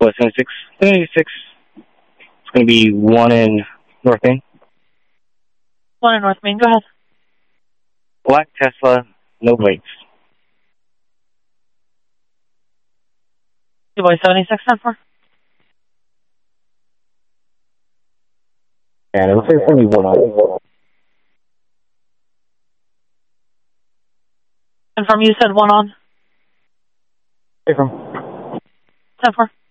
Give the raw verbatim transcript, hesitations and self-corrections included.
West seventy-six. seventy-six. It's going to be one in North Main. One in North Main, go ahead. Black Tesla, no brakes. Two boy seventy-six, ten four. And it looks like it's going to be one on. Confirm you said one on. Hey, from. ten four.